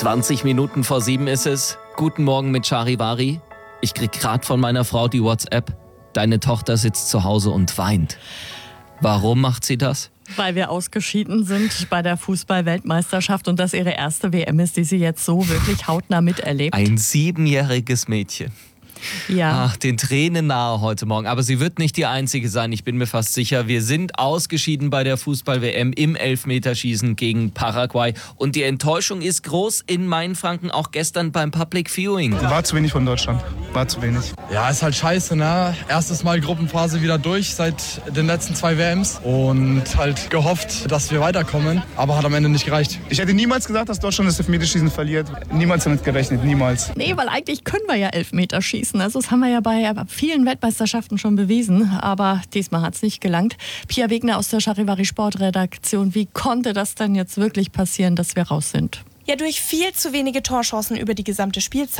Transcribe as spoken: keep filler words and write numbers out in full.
zwanzig Minuten vor sieben ist es. Guten Morgen mit Charivari. Ich krieg grad von meiner Frau die WhatsApp. Deine Tochter sitzt zu Hause und weint. Warum macht sie das? Weil wir ausgeschieden sind bei der Fußball-Weltmeisterschaft und das ihre erste W M ist, die sie jetzt so wirklich hautnah miterlebt. Ein siebenjähriges Mädchen. Ja. Ach, den Tränen nahe heute Morgen. Aber sie wird nicht die Einzige sein, ich bin mir fast sicher. Wir sind ausgeschieden bei der Fußball-W M im Elfmeterschießen gegen Paraguay. Und die Enttäuschung ist groß in Mainfranken, auch gestern beim Public Viewing. War zu wenig von Deutschland. War zu wenig. Ja, ist halt scheiße, ne? Erstes Mal Gruppenphase wieder durch seit den letzten zwei W Ms. Und halt gehofft, dass wir weiterkommen. Aber hat am Ende nicht gereicht. Ich hätte niemals gedacht, dass Deutschland das Elfmeterschießen verliert. Niemals damit gerechnet, niemals. Nee, weil eigentlich können wir ja Elfmeter schießen. Also das haben wir ja bei vielen Weltmeisterschaften schon bewiesen. Aber diesmal hat es nicht gelangt. Pia Wegner aus der Charivari Sportredaktion. Wie konnte das denn jetzt wirklich passieren, dass wir raus sind? Ja, durch viel zu wenige Torchancen über die gesamte Spielzeit.